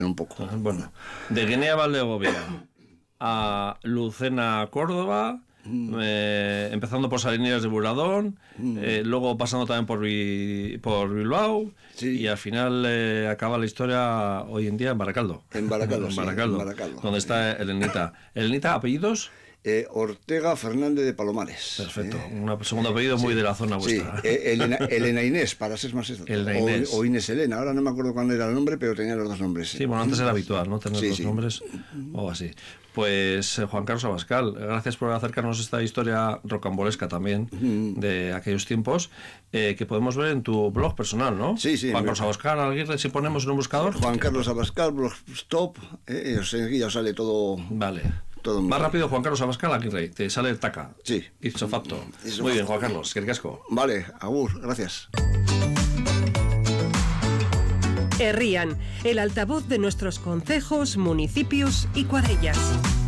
un poco. Bueno, de Guinea Valdegovia a Lucena, Córdoba, empezando por Salinas de Buradón, luego pasando también por Bilbao, y al final acaba la historia hoy en día en Baracaldo. En Baracaldo, en sí, Baracaldo, en Baracaldo. donde está Elenita. ¿Elenita, apellidos? Ortega Fernández de Palomares. Perfecto, un segundo apellido muy de la zona vuestra. Sí, Elena Inés, para ser más exacto. O Inés Elena, ahora no me acuerdo cuál era el nombre, pero tenía los dos nombres. Sí, bueno, antes era habitual, ¿no? Tener dos nombres o así. Pues Juan Carlos Abascal, gracias por acercarnos a esta historia rocambolesca también de aquellos tiempos, que podemos ver en tu blog personal, ¿no? Sí. Juan Carlos Abascal Aguirre, si ponemos en un buscador. Juan Carlos Abascal, Blogstop, ya sale todo. Vale. Todo más rápido, Juan Carlos Abascal Aguirre, te sale el taca. Sí. Ipso facto. Muy bien, Juan Carlos, que casco. Vale, agur, gracias. Herrian, el altavoz de nuestros concejos, municipios y cuadrillas.